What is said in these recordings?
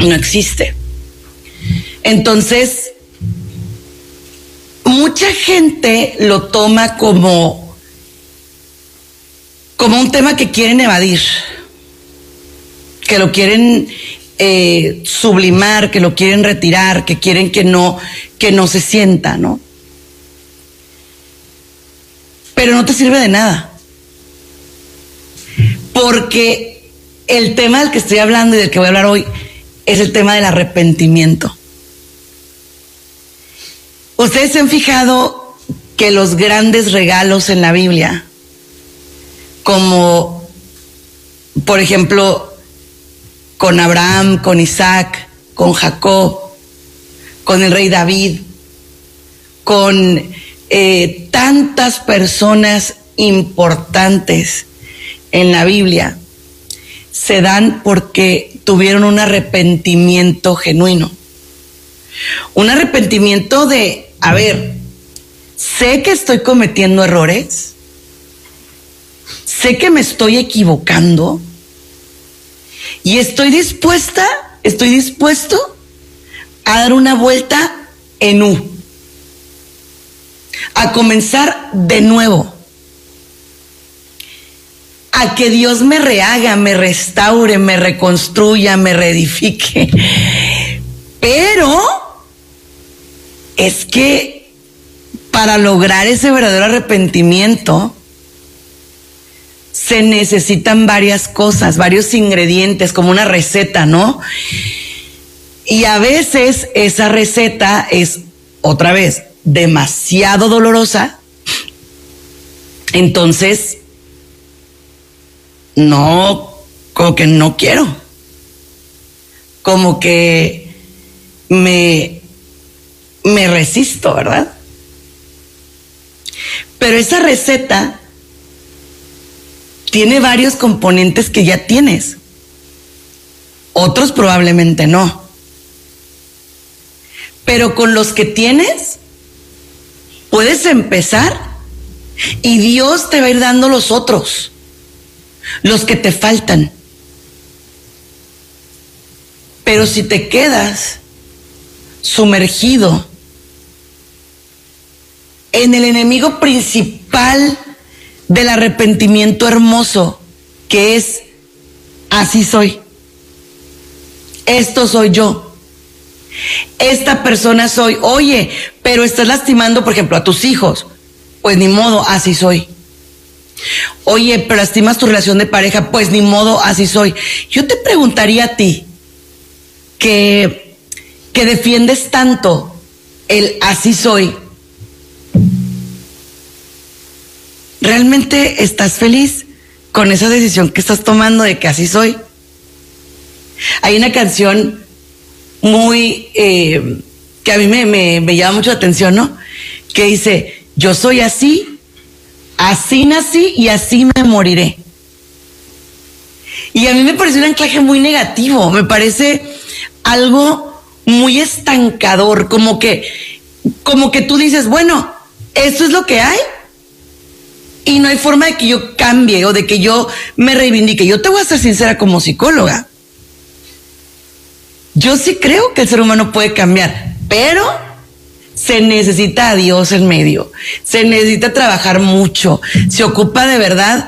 no existe. Entonces, mucha gente lo toma como un tema que quieren evadir, que lo quieren sublimar, que lo quieren retirar, que quieren que no se sienta, ¿no? Pero no te sirve de nada. Porque el tema del que estoy hablando y del que voy a hablar hoy es el tema del arrepentimiento. ¿Ustedes se han fijado que los grandes regalos en la Biblia, como por ejemplo con Abraham, con Isaac, con Jacob, con el rey David, con tantas personas importantes en la Biblia, se dan porque tuvieron un arrepentimiento genuino? Un arrepentimiento de, a ver, sé que estoy cometiendo errores, sé que me estoy equivocando y estoy dispuesto a dar una vuelta en U, a comenzar de nuevo, a que Dios me rehaga, me restaure, me reconstruya, me reedifique. Pero es que para lograr ese verdadero arrepentimiento se necesitan varias cosas, varios ingredientes, como una receta, ¿no? Y a veces esa receta es, otra vez, demasiado dolorosa. Entonces, como que no quiero. Como que me resisto, ¿verdad? Pero esa receta tiene varios componentes que ya tienes. Otros probablemente no. Pero con los que tienes, puedes empezar y Dios te va a ir dando los otros, los que te faltan. Pero si te quedas sumergido en el enemigo principal del arrepentimiento hermoso, que es así soy, esto soy yo, esta persona soy, oye, pero estás lastimando, por ejemplo, a tus hijos, pues ni modo, así soy. Oye, pero lastimas tu relación de pareja, pues ni modo, así soy. Yo te preguntaría a ti, que defiendes tanto el así soy, ¿realmente estás feliz con esa decisión que estás tomando de que así soy? Hay una canción muy que a mí me llama mucho la atención, ¿no? Que dice, yo soy así, así nací y así me moriré. Y a mí me parece un anclaje muy negativo, me parece algo muy estancador, como que tú dices, bueno, esto es lo que hay y no hay forma de que yo cambie o de que yo me reivindique. Yo te voy a ser sincera como psicóloga. Yo sí creo que el ser humano puede cambiar, pero se necesita a Dios en medio, se necesita trabajar mucho, se ocupa de verdad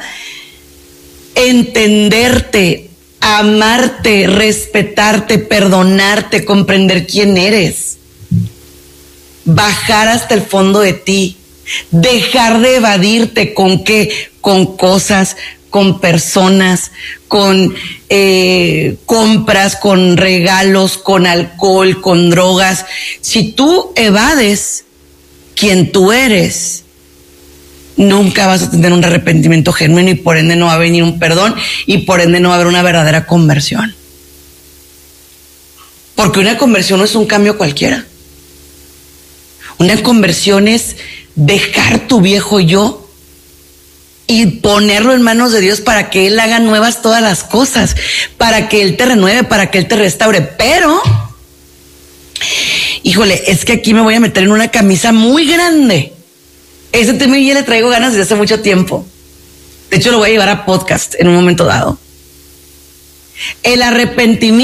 entenderte, amarte, respetarte, perdonarte, comprender quién eres, bajar hasta el fondo de ti, dejar de evadirte con qué, con cosas, con personas, con compras, con regalos, con alcohol, con drogas. Si tú evades quién tú eres, nunca vas a tener un arrepentimiento genuino y por ende no va a venir un perdón y por ende no va a haber una verdadera conversión. Porque una conversión no es un cambio cualquiera. Una conversión es dejar tu viejo yo y ponerlo en manos de Dios para que Él haga nuevas todas las cosas, para que Él te renueve, para que Él te restaure. Pero, híjole, es que aquí me voy a meter en una camisa muy grande. Ese tema ya le traigo ganas desde hace mucho tiempo. De hecho, lo voy a llevar a podcast en un momento dado. El arrepentimiento